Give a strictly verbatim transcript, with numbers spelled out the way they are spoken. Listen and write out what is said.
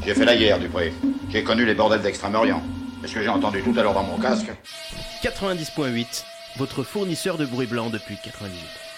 J'ai fait la guerre, Dupré. J'ai connu les bordels d'Extrême-Orient. Mais ce que j'ai entendu tout à l'heure dans mon casque... quatre-vingt-dix point huit, votre fournisseur de bruit blanc depuis quatre-vingt-dix minutes.